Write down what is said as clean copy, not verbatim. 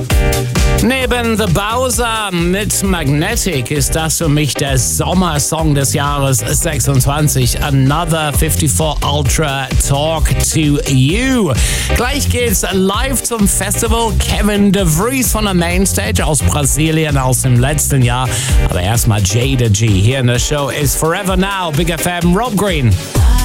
Neben The Bowser mit Magnetic ist das für mich der Sommersong des Jahres 26. Another 54 Ultra Talk to You. Gleich geht's live zum Festival. Kevin De Vries von der Mainstage aus Brasilien aus dem letzten Jahr. Aber erstmal Jada G. Hier in der Show ist Forever Now. Big FM, Rob Green.